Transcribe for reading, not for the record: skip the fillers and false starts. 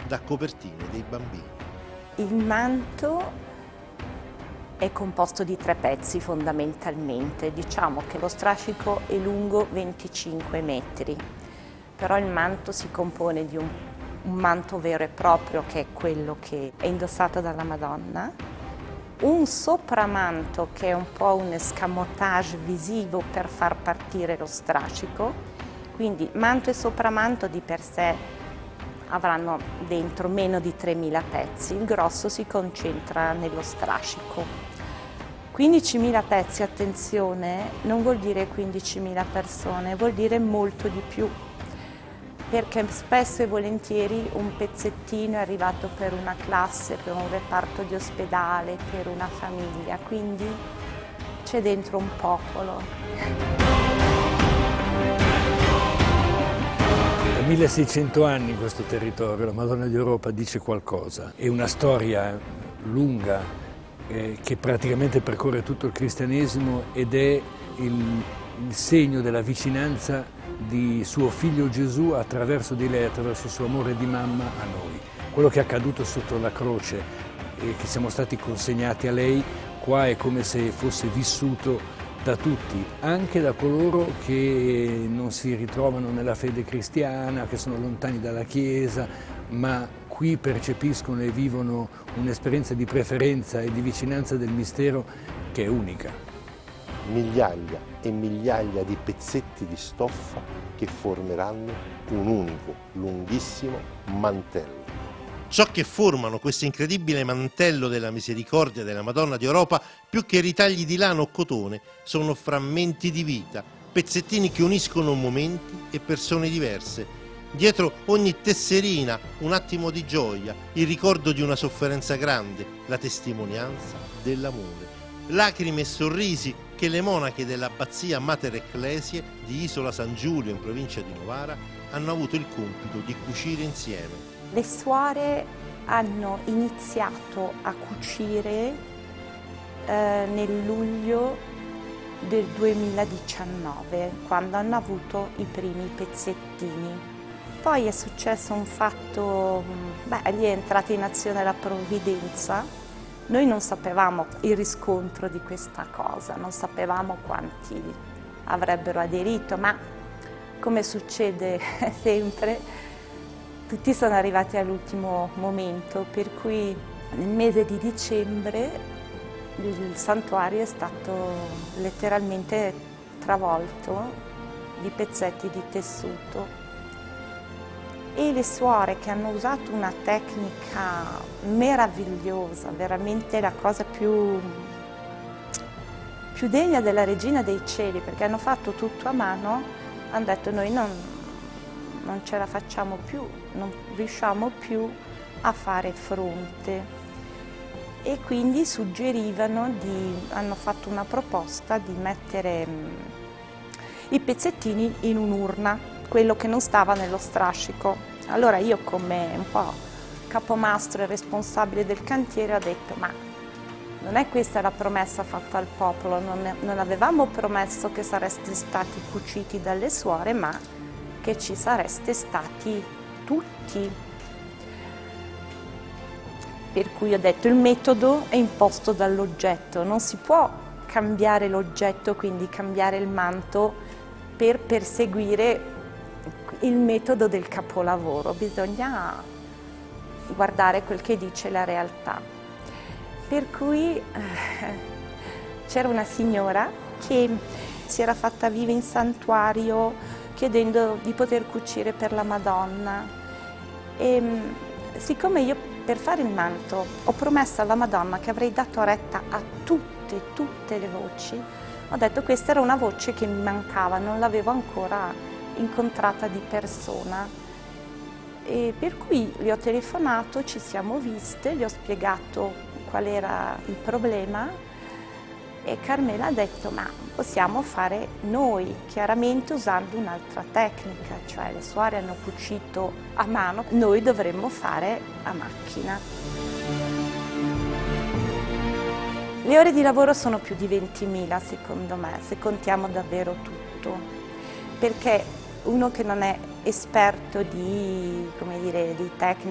da copertine dei bambini. Il manto è composto di 3 pezzi fondamentalmente. Diciamo che lo strascico è lungo 25 metri, però il manto si compone di un manto vero e proprio, che è quello che è indossato dalla Madonna, un sopramanto che è un po' un escamotage visivo per far partire lo strascico, quindi manto e sopramanto di per sé avranno dentro meno di 3.000 pezzi, il grosso si concentra nello strascico. 15.000 pezzi, attenzione, non vuol dire 15.000 persone, vuol dire molto di più, perché spesso e volentieri un pezzettino è arrivato per una classe, per un reparto di ospedale, per una famiglia, quindi c'è dentro un popolo. Da 1600 anni in questo territorio la Madonna di Europa dice qualcosa, è una storia lunga che praticamente percorre tutto il cristianesimo ed è il segno della vicinanza di suo figlio Gesù attraverso di lei, attraverso il suo amore di mamma a noi. Quello che è accaduto sotto la croce e che siamo stati consegnati a lei, qua è come se fosse vissuto da tutti, anche da coloro che non si ritrovano nella fede cristiana, che sono lontani dalla Chiesa, ma qui percepiscono e vivono un'esperienza di preferenza e di vicinanza del mistero che è unica. Migliaia e migliaia di pezzetti di stoffa che formeranno un unico, lunghissimo mantello. Ciò che formano questo incredibile mantello della misericordia della Madonna di Europa, più che ritagli di lana o cotone, sono frammenti di vita, pezzettini che uniscono momenti e persone diverse. Dietro ogni tesserina un attimo di gioia, il ricordo di una sofferenza grande, la testimonianza dell'amore. Lacrime e sorrisi che le monache dell'abbazia Mater Ecclesiae di Isola San Giulio in provincia di Novara hanno avuto il compito di cucire insieme. Le suore hanno iniziato a cucire nel luglio del 2019, quando hanno avuto i primi pezzettini. Poi è successo un fatto, lì è entrata in azione la provvidenza. Noi non sapevamo il riscontro di questa cosa, non sapevamo quanti avrebbero aderito, ma come succede sempre, tutti sono arrivati all'ultimo momento, per cui nel mese di dicembre il santuario è stato letteralmente travolto di pezzetti di tessuto. E le suore, che hanno usato una tecnica meravigliosa, veramente la cosa più degna della Regina dei Cieli, perché hanno fatto tutto a mano, hanno detto noi non ce la facciamo più, non riusciamo più a fare fronte. E quindi hanno fatto una proposta di mettere i pezzettini in un'urna, quello che non stava nello strascico. Allora io, come un po' capomastro e responsabile del cantiere, ho detto ma non è questa la promessa fatta al popolo, non avevamo promesso che sareste stati cuciti dalle suore, ma che ci sareste stati tutti. Per cui ho detto il metodo è imposto dall'oggetto, non si può cambiare l'oggetto, quindi cambiare il manto per perseguire il metodo del capolavoro, bisogna guardare quel che dice la realtà. Per cui c'era una signora che si era fatta viva in santuario chiedendo di poter cucire per la Madonna, e siccome io per fare il manto ho promesso alla Madonna che avrei dato retta a tutte le voci, ho detto questa era una voce che mi mancava, non l'avevo ancora incontrata di persona, e per cui le ho telefonato, ci siamo viste, gli ho spiegato qual era il problema e Carmela ha detto ma possiamo fare noi, chiaramente usando un'altra tecnica, cioè le suore hanno cucito a mano, noi dovremmo fare a macchina. Le ore di lavoro sono più di 20.000 secondo me, se contiamo davvero tutto, perché uno che non è esperto di tecnica